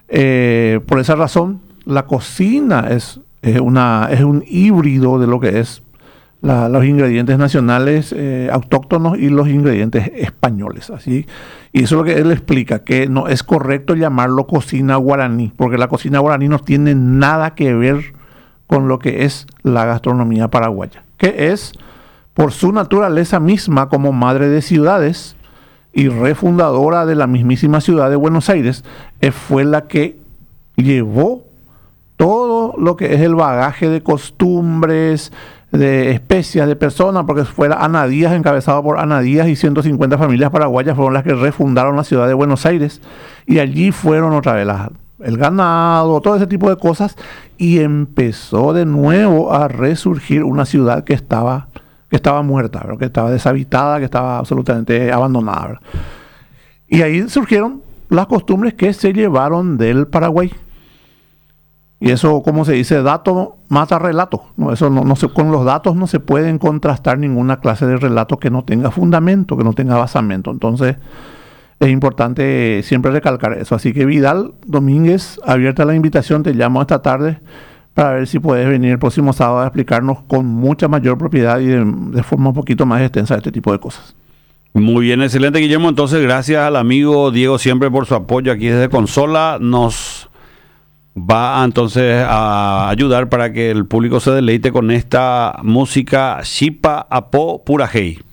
Por esa razón, la cocina es un híbrido de lo que es los ingredientes nacionales autóctonos y los ingredientes españoles. Así, y eso es lo que él explica, que no es correcto llamarlo cocina guaraní, porque la cocina guaraní no tiene nada que ver con lo que es la gastronomía paraguaya, que es, por su naturaleza misma como madre de ciudades y refundadora de la mismísima ciudad de Buenos Aires, fue la que llevó todo lo que es el bagaje de costumbres, de especias, de personas, porque fuera Ana Díaz, encabezado por Ana Díaz y 150 familias paraguayas, fueron las que refundaron la ciudad de Buenos Aires, y allí fueron otra vez el ganado, todo ese tipo de cosas, y empezó de nuevo a resurgir una ciudad que estaba muerta, ¿verdad? Que estaba deshabitada, que estaba absolutamente abandonada, ¿verdad? Y ahí surgieron las costumbres que se llevaron del Paraguay. Y eso, como se dice, dato mata relato, ¿no? Eso con los datos no se pueden contrastar ninguna clase de relato que no tenga fundamento, que no tenga basamento. Entonces, es importante siempre recalcar eso. Así que Vidal Domínguez, abierta la invitación, te llamo esta tarde para ver si puedes venir el próximo sábado a explicarnos con mucha mayor propiedad y de forma un poquito más extensa este tipo de cosas. Muy bien, excelente, Guillermo. Entonces, gracias al amigo Diego siempre por su apoyo aquí desde Consola. Nos va entonces a ayudar para que el público se deleite con esta música Xipa Apo Purajei.